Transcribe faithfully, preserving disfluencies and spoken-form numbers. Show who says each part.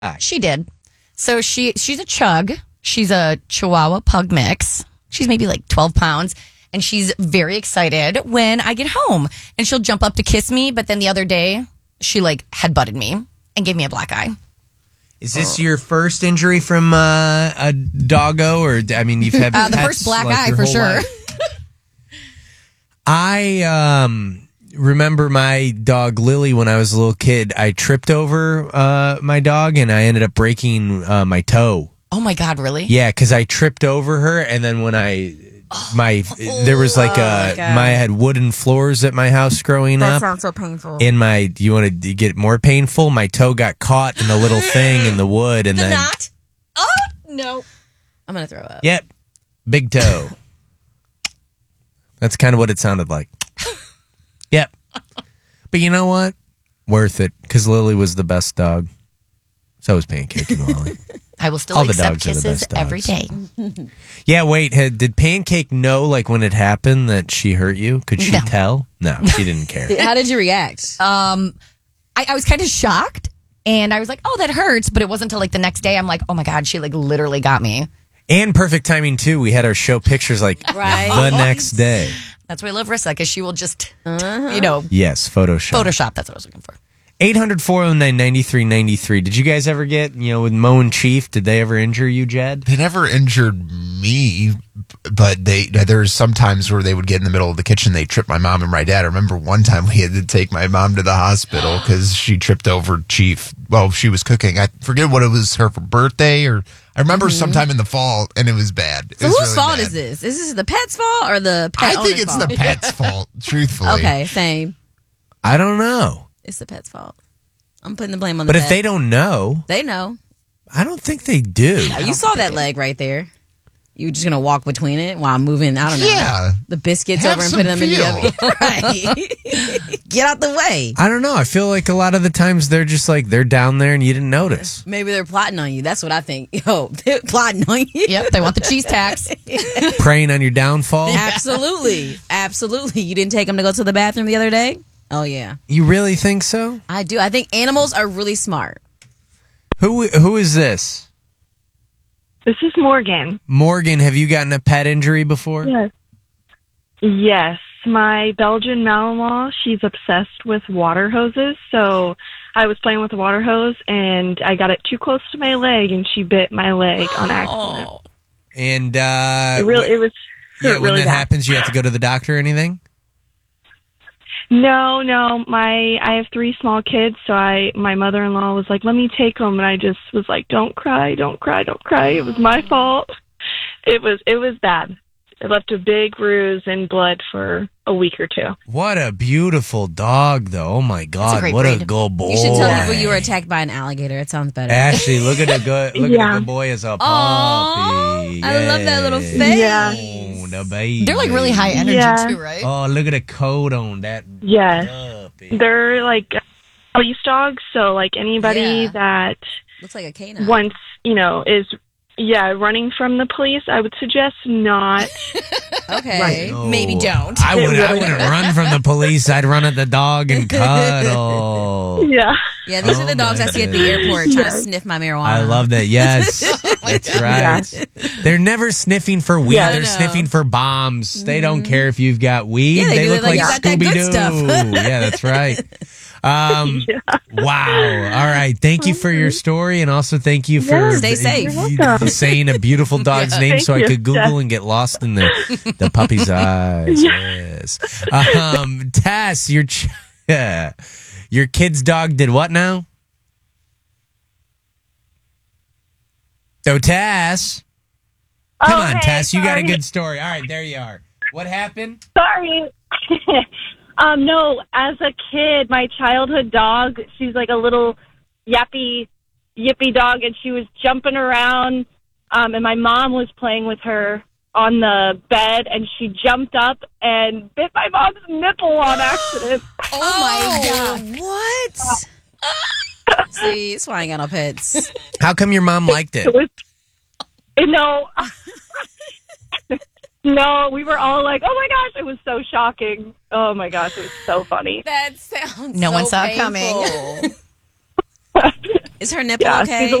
Speaker 1: Uh, she did. So she she's a chug. She's a Chihuahua Pug mix. She's maybe like twelve pounds. And she's very excited when I get home. And she'll jump up to kiss me. But then the other day, she like headbutted me and gave me a black eye.
Speaker 2: Is this your first injury from uh, a doggo? Or, I mean, you've had
Speaker 1: uh, the first black like eye for sure.
Speaker 2: I um, remember my dog Lily when I was a little kid. I tripped over uh, my dog and I ended up breaking uh, my toe.
Speaker 1: Oh my God, really?
Speaker 2: Yeah, because I tripped over her, and then when I my there was like
Speaker 3: oh
Speaker 2: a
Speaker 3: my,
Speaker 2: my I had wooden floors at my house growing
Speaker 3: that
Speaker 2: up.
Speaker 3: That sounds so painful.
Speaker 2: In my, do you want to get more painful? My toe got caught in the little thing in the wood, and
Speaker 1: the
Speaker 2: then
Speaker 1: knot. Oh no,
Speaker 3: I'm gonna throw up.
Speaker 2: Yep, big toe. That's kind of what it sounded like. Yep, but you know what? Worth it, because Lily was the best dog. So was Pancake and Wally.
Speaker 1: I will still
Speaker 2: All the
Speaker 1: accept
Speaker 2: dogs are the
Speaker 1: kisses
Speaker 2: best dogs.
Speaker 1: every day.
Speaker 2: Yeah, wait. Had, did Pancake know, like, when it happened that she hurt you? Could she
Speaker 1: No.
Speaker 2: tell? No, she didn't care.
Speaker 3: How did you react?
Speaker 1: Um, I, I was kind of shocked, and I was like, "Oh, that hurts," but it wasn't until like the next day. I'm like, "Oh my God, she like literally got me."
Speaker 2: And perfect timing, too. We had our show pictures, like,
Speaker 3: Right.
Speaker 2: the next day.
Speaker 1: That's why I love Rissa, because she will just, you know,
Speaker 2: Yes, Photoshop.
Speaker 1: Photoshop. That's what I was looking for.
Speaker 2: eight hundred, four oh nine, nine three nine three. Did you guys ever get, you know, with Mo and Chief, did they ever injure you, Jed?
Speaker 4: They never injured me, but they there's some times where they would get in the middle of the kitchen, they trip my mom and my dad. I remember one time we had to take my mom to the hospital because she tripped over Chief. Well, she was cooking. I forget what it was, her birthday, or I remember
Speaker 3: Mm-hmm.
Speaker 4: sometime in the fall, and it was bad. It
Speaker 3: So
Speaker 4: was
Speaker 3: whose
Speaker 4: really
Speaker 3: fault
Speaker 4: bad.
Speaker 3: is this? Is this the pet's fault or the pet
Speaker 4: I think
Speaker 3: owner's
Speaker 4: it's
Speaker 3: fault?
Speaker 4: the pet's fault, truthfully.
Speaker 3: Okay, same.
Speaker 2: I don't know.
Speaker 3: It's the pet's fault. I'm putting the blame on the
Speaker 2: But
Speaker 3: pet.
Speaker 2: if they don't know,
Speaker 3: They know.
Speaker 2: I don't think they do.
Speaker 3: You saw that leg right there. You just gonna walk between it while I'm moving, I don't know.
Speaker 4: Yeah.
Speaker 3: The biscuits
Speaker 4: Have
Speaker 3: over and
Speaker 4: some
Speaker 3: putting them in the
Speaker 4: feel.
Speaker 3: oven. Right. Get out the way.
Speaker 2: I don't know. I feel like a lot of the times they're just like, they're down there and you didn't notice.
Speaker 3: Maybe they're plotting on you. That's what I think. Yo, they're plotting on you.
Speaker 1: Yep, they want the cheese tax.
Speaker 2: Preying on your downfall.
Speaker 3: Absolutely. Absolutely. You didn't take them to go to the bathroom the other day? Oh, yeah.
Speaker 2: You really think so?
Speaker 3: I do. I think animals are really smart.
Speaker 2: Who Who is this?
Speaker 5: This is Morgan.
Speaker 2: Morgan, have you gotten a pet injury before?
Speaker 5: Yes. Yes. My Belgian Malinois, she's obsessed with water hoses. So I was playing with a water hose and I got it too close to my leg and she bit my leg on accident.
Speaker 1: Oh,
Speaker 2: And uh,
Speaker 5: It really, it was
Speaker 2: yeah,
Speaker 5: hurt
Speaker 2: when
Speaker 5: really
Speaker 2: that
Speaker 5: bad.
Speaker 2: happens, you have to go to the doctor or anything?
Speaker 5: No, no. My I have three small kids, so I my mother-in-law was like, "Let me take them," and I just was like, "Don't cry, don't cry, don't cry. It was my fault." It was it was bad. It left a big bruise and blood for a week or two.
Speaker 2: What a beautiful dog, though. Oh, my God.
Speaker 1: great
Speaker 2: What
Speaker 1: breed.
Speaker 2: a good boy.
Speaker 3: You should tell people you were attacked by an alligator. It sounds better.
Speaker 2: Ashley, look at the good, look
Speaker 5: Yeah.
Speaker 2: at the good boy as a puppy.
Speaker 3: Aw, I love that little
Speaker 2: Yes.
Speaker 3: face.
Speaker 5: Yeah.
Speaker 2: Oh, the baby.
Speaker 1: they're like really high energy
Speaker 5: Yeah.
Speaker 1: too, right?
Speaker 2: Oh, look at the coat on that
Speaker 5: Yes.
Speaker 2: puppy.
Speaker 5: They're like police dogs, so like anybody
Speaker 3: Yeah.
Speaker 5: that
Speaker 3: Looks like a canine.
Speaker 5: once, you know, is yeah, running from the police, I would suggest not.
Speaker 3: Okay.
Speaker 2: No.
Speaker 1: Maybe don't.
Speaker 2: I, would, I
Speaker 5: really
Speaker 2: wouldn't run from the police. I'd run at the dog and cuddle.
Speaker 5: Yeah.
Speaker 3: Yeah, these
Speaker 2: Oh
Speaker 3: are the dogs
Speaker 2: my
Speaker 3: I see at the
Speaker 2: goodness.
Speaker 3: airport trying to sniff my marijuana.
Speaker 2: I love that. Yes, that's right. They're never sniffing for weed.
Speaker 5: Yeah, I
Speaker 2: They're
Speaker 3: know.
Speaker 2: sniffing for bombs. They don't care if you've got weed.
Speaker 3: Yeah, they
Speaker 2: they
Speaker 3: do.
Speaker 2: look
Speaker 3: They're
Speaker 2: like,
Speaker 3: like, "You got that
Speaker 2: Scooby
Speaker 3: good
Speaker 2: Doo.
Speaker 3: stuff."
Speaker 2: Yeah, that's right. Um, Wow. All right. Thank you for your story, and also thank you for
Speaker 5: Yeah.
Speaker 3: Stay safe.
Speaker 2: y-
Speaker 5: You're welcome.
Speaker 2: saying a beautiful dog's name
Speaker 5: Thank
Speaker 2: so I
Speaker 5: you.
Speaker 2: could Google
Speaker 5: Yeah.
Speaker 2: and get lost in the the puppy's eyes. Yes. Um, Tess, your ch- your kid's dog did what now? So Tess, come
Speaker 5: Oh,
Speaker 2: on,
Speaker 5: hey,
Speaker 2: Tess, you got a
Speaker 5: sorry.
Speaker 2: good story. All right, there you are. What happened?
Speaker 5: Sorry. um, no, as a kid, my childhood dog, she's like a little yappy, yippy dog, and she was jumping around, um, and my mom was playing with her on the bed, and she jumped up and bit my mom's nipple on accident.
Speaker 3: Oh, my God. What? See, that's why I ain't got no pets.
Speaker 2: How come your mom liked it?
Speaker 5: It was, no. No, we were all like, oh my gosh, it was so shocking. Oh my gosh, it was so funny.
Speaker 3: That sounds
Speaker 1: No
Speaker 3: so
Speaker 1: one saw it coming.
Speaker 3: painful. Is her nipple
Speaker 5: Yeah,
Speaker 3: okay?
Speaker 5: she's a